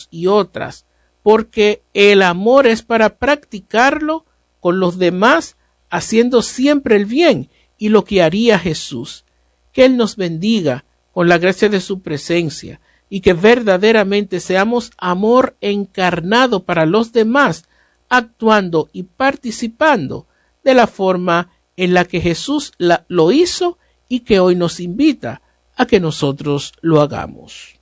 y otras, porque el amor es para practicarlo con los demás, haciendo siempre el bien y lo que haría Jesús. Que Él nos bendiga con la gracia de su presencia y que verdaderamente seamos amor encarnado para los demás, actuando y participando de la forma en la que Jesús lo hizo y que hoy nos invita a que nosotros lo hagamos.